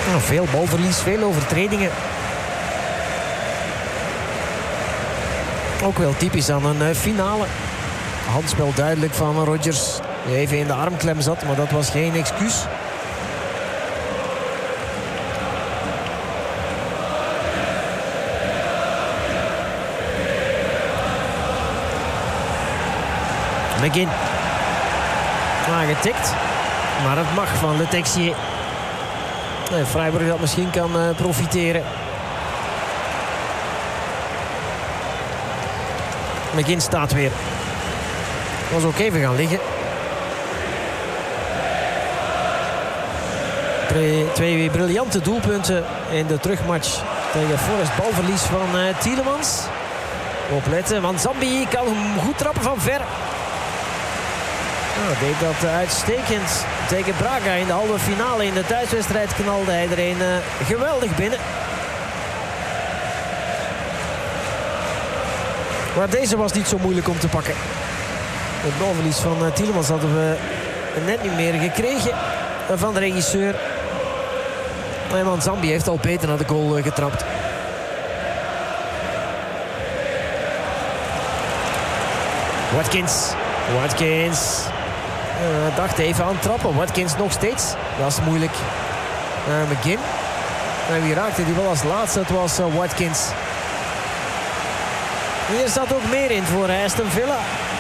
Nou, veel balverlies, veel overtredingen. Ook wel typisch aan een finale. Handspel duidelijk van Rodgers. Die even in de armklem zat, maar dat was geen excuus. McGinn. Aangetikt. Maar het mag van Le Texier. Freiburg dat misschien kan profiteren. McGinn staat weer. Was ook even gaan liggen. Twee briljante doelpunten in de terugmatch tegen Forest. Balverlies van Tielemans. Opletten, want Zambi kan hem goed trappen van ver. Nou, deed dat uitstekend tegen Braga in de halve finale. In de thuiswedstrijd knalde hij er een geweldig binnen. Maar deze was niet zo moeilijk om te pakken. Het balverlies van Tielemans hadden we net niet meer gekregen van de regisseur. Want Zambi heeft al beter naar de goal getrapt. Watkins. Dacht even aan trappen. Watkins nog steeds. Dat is moeilijk. McGinn. En wie raakte die wel als laatste? Het was Watkins. Hier staat ook meer in voor Aston Villa.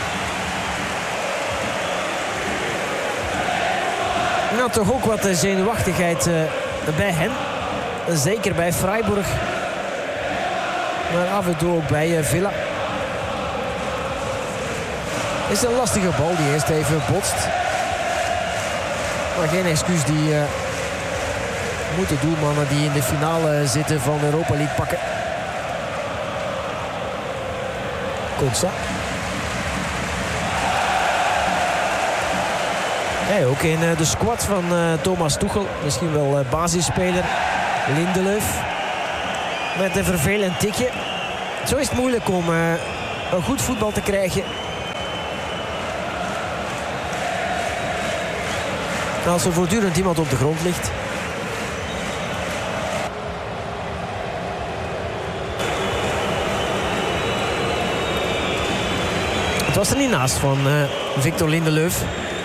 Nou, toch ook wat zenuwachtigheid bij hen. Zeker bij Freiburg. Maar af en toe ook bij Villa. Is een lastige bal die eerst even botst. Maar geen excuus, die moeten doelmannen die in de finale zitten van de Europa League pakken. Konsa. Hey, ook in de squad van Thomas Tuchel. Misschien wel basisspeler. Lindelöf. Met een vervelend tikje. Zo is het moeilijk om een goed voetbal te krijgen. Als er voortdurend iemand op de grond ligt. Het was er niet naast van Victor Lindelöf.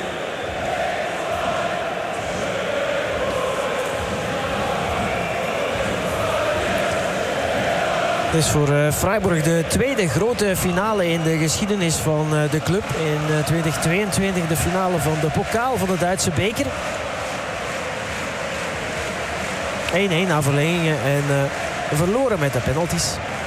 Het is voor Freiburg de tweede grote finale in de geschiedenis van de club. In 2022 de finale van de pokaal van de Duitse beker. 1-1 na verlengingen en verloren met de penalties.